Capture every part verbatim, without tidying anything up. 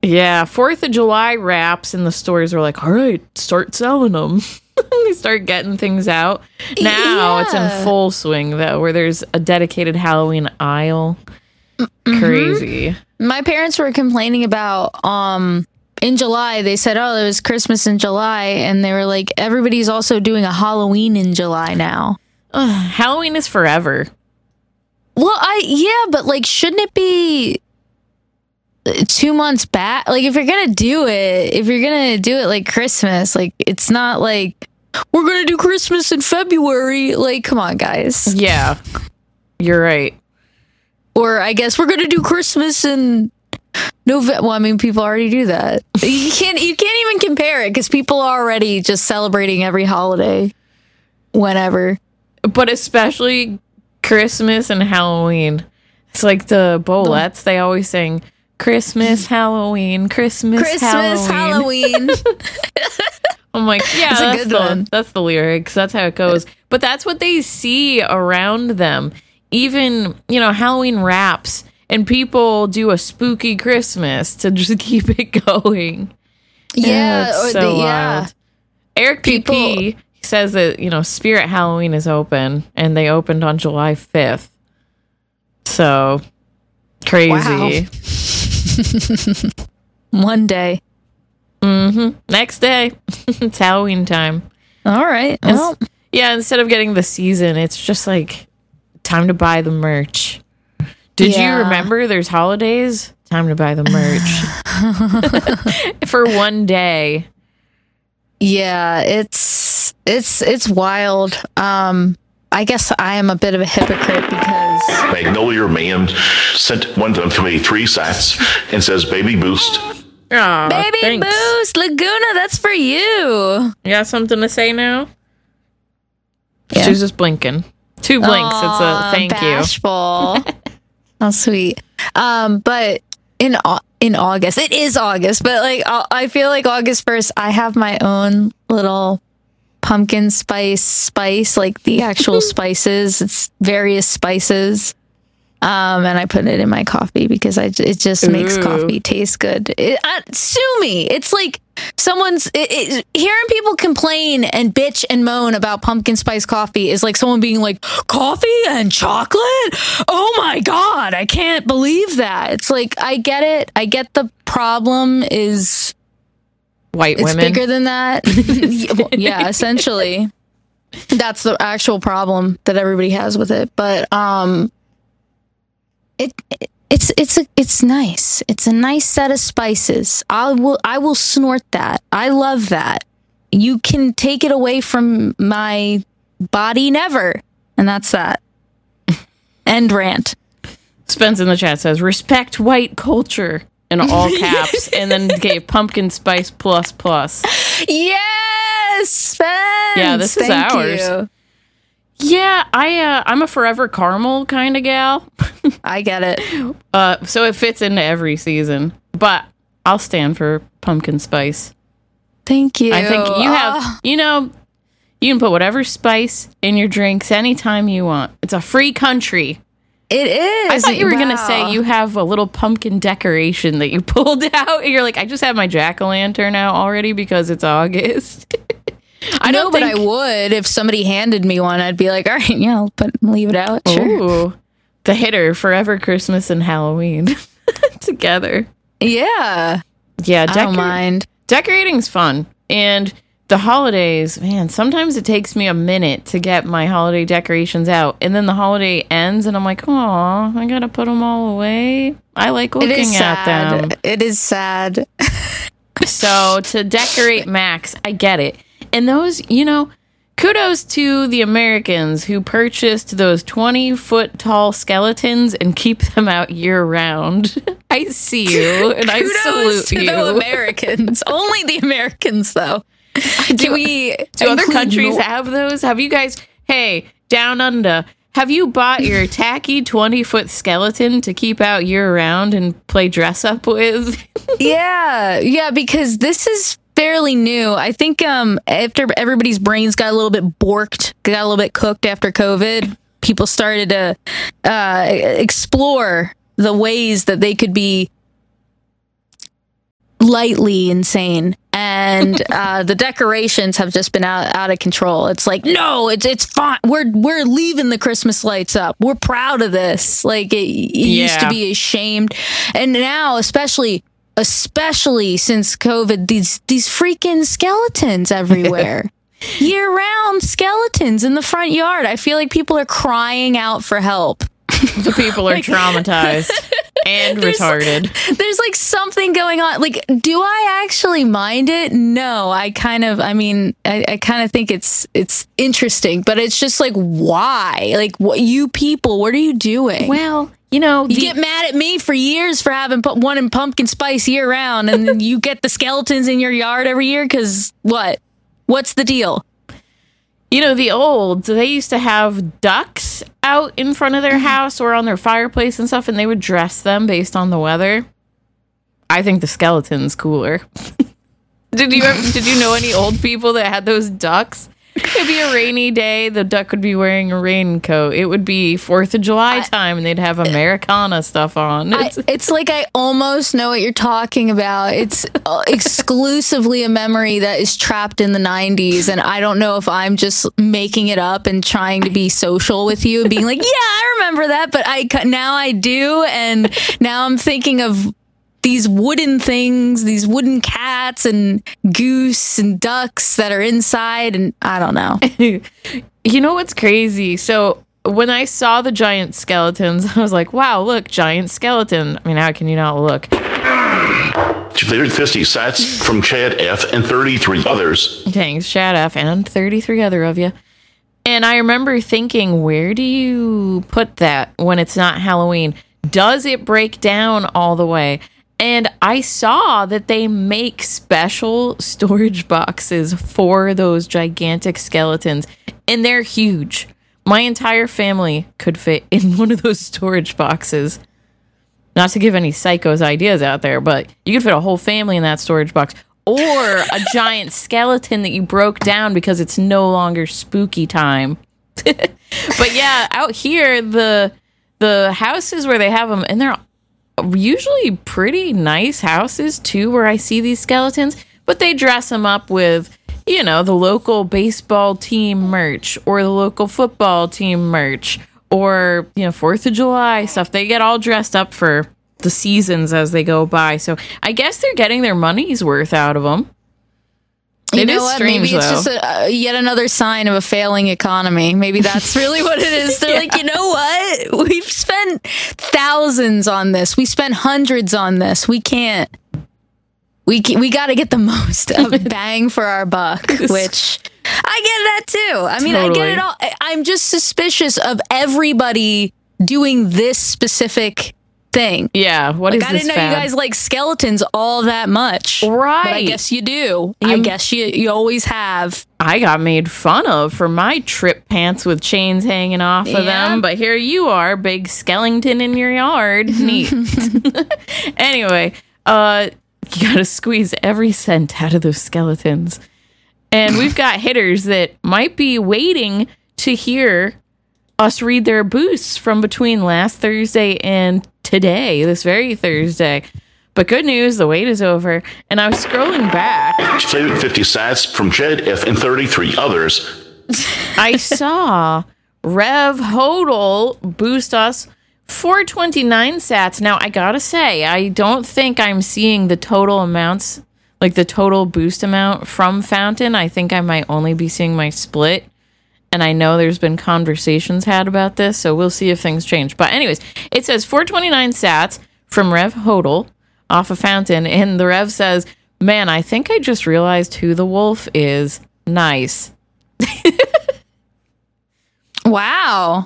Yeah, fourth of July wraps and the stores were like, all right, start selling them. They start getting things out. Now Yeah. it's in full swing, though, where there's a dedicated Halloween aisle. Mm-hmm. Crazy. My parents were complaining about um in July. They said, "Oh, it was Christmas in July," and they were like, "Everybody's also doing a Halloween in July now." Ugh, Halloween is forever. Well, I yeah, but like, shouldn't it be two months back? Like, if you're gonna do it, if you're gonna do it like Christmas, like it's not like we're gonna do Christmas in February. Like, come on, guys. Yeah, you're right. Or I guess we're gonna do Christmas in November. Well, I mean, people already do that. You can't you can't even compare it because people are already just celebrating every holiday whenever. But especially Christmas and Halloween. It's like the Bolettes, they always sing Christmas, Halloween, Christmas, Christmas, Halloween. Halloween. I'm like, yeah, That's a that's, good the, one. that's the lyrics. That's how it goes. But that's what they see around them. Even, you know, Halloween wraps and people do a spooky Christmas to just keep it going. Yeah, it's or so the- yeah. wild. Eric People- P P says that, you know, Spirit Halloween is open and they opened on July fifth. So crazy. One day. Mm-hmm. Next day, it's Halloween time. All right. Ins- Well, yeah, instead of getting the season, it's just like time to buy the merch. Did Yeah. you remember there's holidays? Time to buy the merch. For one day. yeah, it's it's it's wild. Um, I guess I am a bit of a hypocrite because Magnolia Man sent one of me three sats and says baby boost. Aw, Baby thanks. Boost Laguna, that's for you. You got something to say now? Yeah. She's just blinking. Two blinks. it's a Aw, thank you. bashful. How sweet. Um, but in Au- in August, it is August, but like I I feel like August first, I have my own little pumpkin spice spice, like the actual spices. It's various spices. Um, and I put it in my coffee because I, it just makes Ooh. coffee taste good. It, uh, sue me. It's like someone's it, it, hearing people complain and bitch and moan about pumpkin spice coffee is like someone being like, coffee and chocolate? Oh my God, I can't believe that. It's like, I get it. I get the problem is White it's women. bigger than that. Well, yeah, essentially. That's the actual problem that everybody has with it. But um it, it it's it's a, it's nice. It's a nice set of spices. I will I will snort that. I love that. You can take it away from my body never. And that's that. End rant. Spence in the chat says, respect white culture in all caps, and then gave pumpkin spice plus plus. Yes, Spence. Yeah, this is Thank ours. you. Yeah, I uh, I'm a forever caramel kind of gal. I get it. Uh, so it fits into every season. But I'll stand for pumpkin spice. Thank you. I think you have, Oh. you know, you can put whatever spice in your drinks anytime you want. It's a free country. It is. I thought you were going to Wow. say you have a little pumpkin decoration that you pulled out. And you're like, I just have my jack-o'-lantern out already because it's August. I know, don't but think... I would if somebody handed me one. I'd be like, all right, yeah, I'll put leave it out. Sure. Ooh, the hitter, forever Christmas and Halloween together. Yeah. Yeah, I don't decor- mind. decorating's fun. And the holidays, man, sometimes it takes me a minute to get my holiday decorations out. And then the holiday ends and I'm like, oh, I got to put them all away. I like looking It is at sad. them. It is sad. So to decorate Max, I get it. And those, you know, kudos to the Americans who purchased those twenty foot tall skeletons and keep them out year round. I see you and I Kudos salute to you. the Americans. Only the Americans, though. Do we? Do other include countries no- have those? Have you guys, hey, down under, have you bought your tacky twenty foot skeleton to keep out year round and play dress up with? Yeah, yeah, because this is fairly new. I think um after everybody's brains got a little bit borked, got a little bit cooked after COVID, people started to uh explore the ways that they could be slightly insane. And uh, the decorations have just been out, out of control. It's like, no, it's it's fine. We're we're leaving the Christmas lights up. We're proud of this. Like, it, it Yeah. used to be ashamed, and now, especially especially since COVID, these these freaking skeletons everywhere. Year-round skeletons in the front yard. I feel like people are crying out for help. The people are traumatized and There's- retarded. There's like something going on. Like, do I actually mind it? No, I kind of, I mean, I, I kind of think it's it's interesting, but it's just like, why? Like, what, you people, what are you doing? Well, you know, You the- get mad at me for years for having put one in pumpkin spice year round, and then you get the skeletons in your yard every year because what? What's the deal? You know, the olds, they used to have ducks out in front of their house or on their fireplace and stuff, and they would dress them based on the weather. I think the skeleton's cooler. Did you ever, did you know any old people that had those ducks? It'd be a rainy day, the duck would be wearing a raincoat. It would be fourth of July time, and they'd have Americana stuff on. I, It's, it's like I almost know what you're talking about. It's uh, exclusively a memory that is trapped in the nineties, and I don't know if I'm just making it up and trying to be social with you and being like, yeah, I remember that, but I ca- now I do, and now I'm thinking of these wooden things, these wooden cats and goose and ducks that are inside, and I don't know. you know what's crazy? So when I saw the giant skeletons, I was like, wow, look, giant skeleton. I mean, how can you not look? fifty sats from Chad F. and thirty-three others. Thanks, Chad F. and thirty-three other of you. And I remember thinking, where do you put that when it's not Halloween? Does it break down all the way? And I saw that they make special storage boxes for those gigantic skeletons, and they're huge. My entire family could fit in one of those storage boxes. Not to give any psychos ideas out there, but you could fit a whole family in that storage box. Or a giant skeleton that you broke down because it's no longer spooky time. But yeah, out here, the the houses where they have them, and they're usually pretty nice houses too, where I see these skeletons, but they dress them up with, you know, the local baseball team merch or the local football team merch or, you know, fourth of July stuff. They get all dressed up for the seasons as they go by. So I guess they're getting their money's worth out of them. You It know is what? strange, Maybe it's though. just a, uh, yet another sign of a failing economy. Maybe that's really what it is. They're like, you know what? We've spent thousands on this. We spent hundreds on this. We can't. We can, we got to get the most of bang for our buck, which I get that too. I mean, I get Totally. it all. I- I'm just suspicious of everybody doing this specific thing. Yeah, what Like, is I this didn't know fad? you guys like skeletons all that much. Right. But I guess you do. I You- guess you you always have. I got made fun of for my trip pants with chains hanging off of Yeah. them, but here you are, big skeleton in your yard. Neat. Anyway, uh, you gotta squeeze every cent out of those skeletons. And we've got hitters that might be waiting to hear us read their boosts from between last Thursday and today, this very Thursday. But good news, the wait is over. And I was scrolling back. fifty sats from Chad F. and thirty-three others. I saw Rev Hodel boost us four twenty-nine sats. Now, I gotta say, I don't think I'm seeing the total amounts, like the total boost amount from Fountain. I think I might only be seeing my split. And I know there's been conversations had about this, so we'll see if things change. But anyways, it says four twenty-nine sats from Rev Hodel off of Fountain. And the Rev says, man, I think I just realized who the wolf is. Nice. Wow.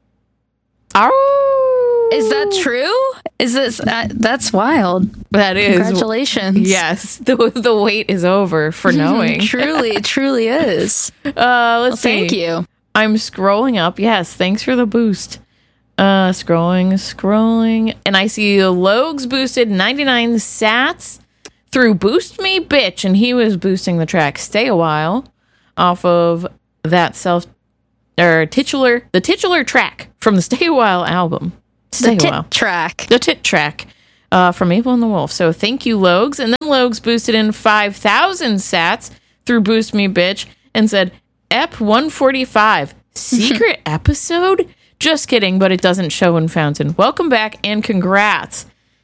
Oh, Is that true? Is this uh, that's wild? that is Congratulations. Yes, the the wait is over for knowing. truly, it truly is. Uh, let's see. Thank you. I'm scrolling up. Yes, thanks for the boost. Uh, scrolling, scrolling, and I see Logs boosted ninety-nine sats through Boost Me Bitch, and he was boosting the track Stay a While off of that self or titular the titular track from the Stay a While album. Stay The a While. tit track. The tit track. uh, from Abel and the Wolf. So thank you, Logs. And then Logs boosted in five thousand sats through Boost Me Bitch and said, Ep one forty-five, secret episode? Just kidding, but it doesn't show in Fountain. Welcome back and congrats.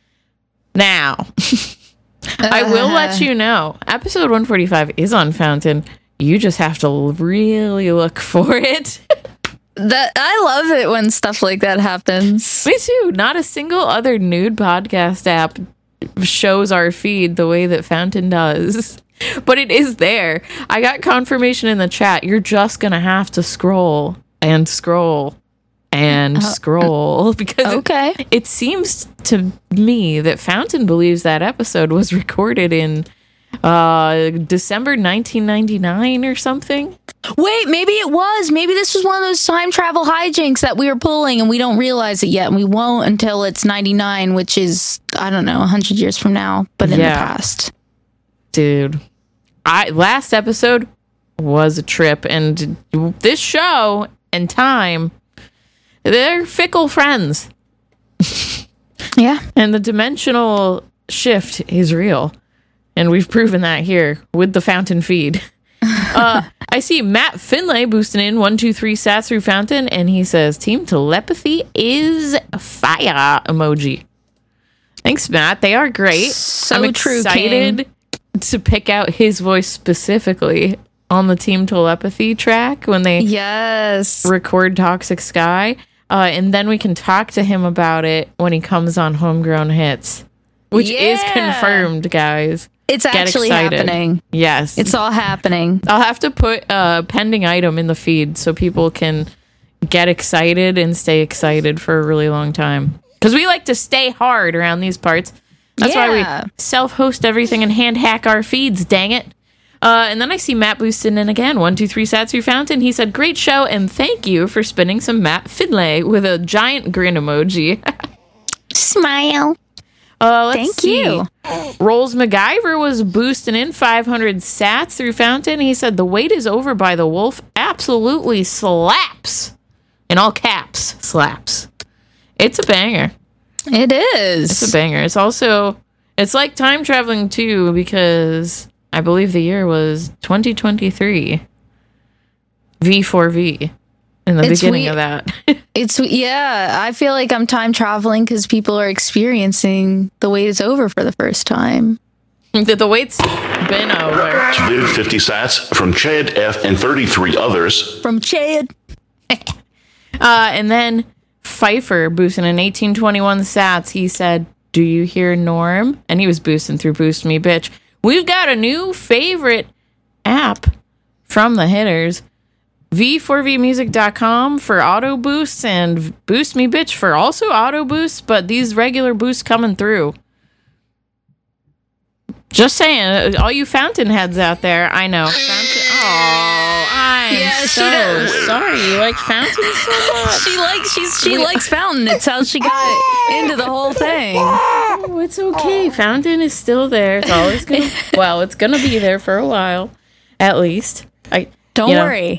Now, I will let you know, episode one forty-five is on Fountain. You just have to really look for it. That I love it when stuff like that happens. Me too. Not a single other nude podcast app shows our feed the way that Fountain does. But it is there. I got confirmation in the chat. You're just going to have to scroll and scroll and uh, scroll because okay. it, it seems to me that Fountain believes that episode was recorded in uh, December nineteen ninety-nine or something. Wait, maybe it was. Maybe this was one of those time travel hijinks that we were pulling and we don't realize it yet. And we won't until it's ninety-nine, which is, I don't know, one hundred years from now, but in yeah. the past. Dude, I last episode was a trip, and this show and time, they're fickle friends. Yeah. And the dimensional shift is real. And we've proven that here with the Fountain feed. uh, I see Matt Finlay boosting in one, two, three sats through Fountain, and he says, Team Telepathy is fire emoji. Thanks, Matt. They are great. So I'm true, excited King. to pick out his voice specifically on the Team Telepathy track when they yes. record Toxic Sky. Uh, and then we can talk to him about it when he comes on Homegrown Hits, which yeah. is confirmed, guys. It's Get actually excited. happening. Yes. It's all happening. I'll have to put a pending item in the feed so people can get excited and stay excited for a really long time. Because we like to stay hard around these parts. That's yeah. why we self-host everything and hand hack our feeds, dang it. Uh, and then I see Matt boosting in again. One, two, three sats through Fountain. He said, great show, and thank you for spinning some Matt Finlay with a giant grin emoji. Smile. Uh, let's Thank see. you. Rolls MacGyver was boosting in five hundred sats through Fountain. He said, the wait is over by the wolf absolutely slaps. In all caps, slaps. It's a banger. It is. It's a banger. It's also, it's like time traveling too, because I believe the year was twenty twenty-three. V four V in the It's beginning we- of that. It's, yeah, I feel like I'm time traveling because people are experiencing the wait is over for the first time. the, the wait's been over. Viv fifty sats from Chad F and thirty-three others. From Chad. Uh, and then Pfeiffer boosting in eighteen twenty-one sats. He said, do you hear Norm? And he was boosting through Boost Me Bitch. We've got a new favorite app from the hitters. V four V music dot com for auto boosts and Boost Me Bitch for also auto boosts, but these regular boosts coming through. Just saying, all you Fountain heads out there, I know. Fountain, oh, I'm Yeah, she so does. sorry. You like Fountain so much? She likes she's she likes Fountain. It's how she got into the whole thing. Oh, it's okay. Fountain is still there. It's always gonna. Well, it's gonna be there for a while, at least. I Don't you know, worry.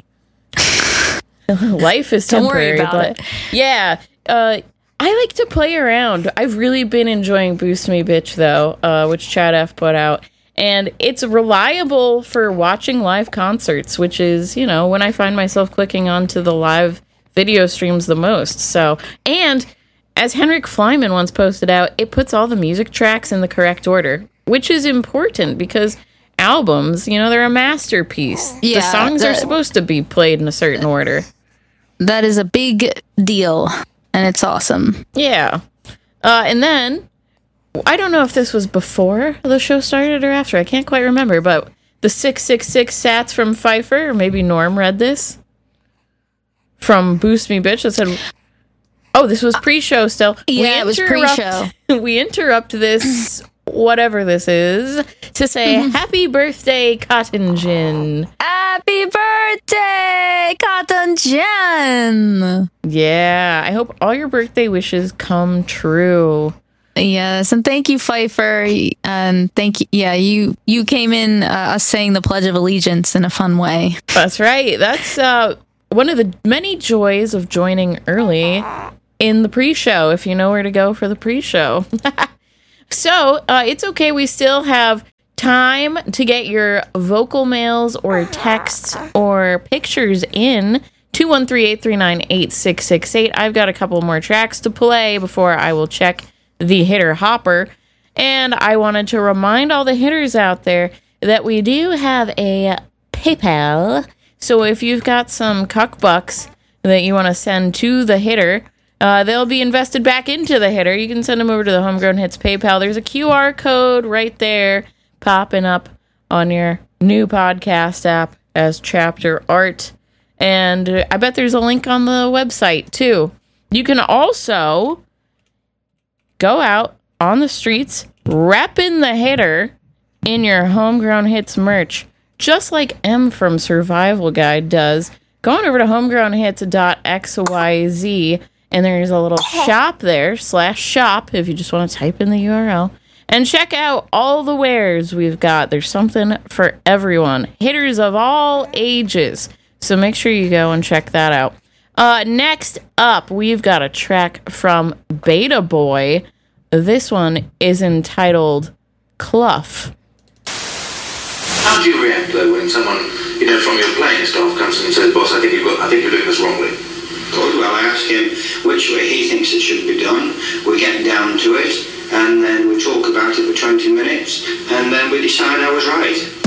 life is Don't temporary, worry about but it. yeah. Uh, I like to play around. I've really been enjoying Boost Me Bitch though, uh, which Chad F put out, and it's reliable for watching live concerts, which is, you know, when I find myself clicking onto the live video streams the most. So, and as Henrik Flyman once posted out, it puts all the music tracks in the correct order, which is important because albums, you know, they're a masterpiece. The Yeah, songs are that- supposed to be played in a certain order. That is a big deal, and it's awesome. Yeah. Uh, and then, I don't know if this was before the show started or after. I can't quite remember, but the six six six sats from Pfeiffer, or maybe Norm read this, from Boost Me Bitch that said, oh, this was pre-show still. Yeah, it was interrupt- we interrupt this, whatever this is, to say, happy birthday, Cotton Gin. Happy birthday, Cotton Gin! Yeah, I hope all your birthday wishes come true. Yes, and thank you, Pfeiffer, and thank you. Yeah, you you came in uh, us saying the Pledge of Allegiance in a fun way. That's right. That's uh, one of the many joys of joining early in the pre-show, if you know where to go for the pre-show. So uh, it's okay. We still have time to get your vocal mails or texts or pictures in. two one three, eight three nine, eight six six eight. I've got a couple more tracks to play before I will check the hitter hopper. And I wanted to remind all the hitters out there that we do have a PayPal. So if you've got some cuck bucks that you want to send to the hitter, uh, they'll be invested back into the hitter. You can send them over to the Homegrown Hits PayPal. There's a Q R code right there popping up on your new podcast app as chapter art. And I bet there's a link on the website too. You can also go out on the streets, repping the hitter in your Homegrown Hits merch, just like M from Survival Guide does. Go on over to homegrown hits dot x y z, and there's a little shop there, slash shop, if you just want to type in the U R L, and check out all the wares we've got. There's something for everyone. Hitters of all ages. So make sure you go and check that out. Uh, next up, we've got a track from Beta Boy. This one is entitled Cluff. How do you react though when someone, you know, from your playing staff comes in and says, "Boss, I think you've got, I think you're doing this wrongly"? Good. Well, I ask him which way he thinks it should be done. We get down to it, and then we talk about it for twenty minutes, and then we decide I was right.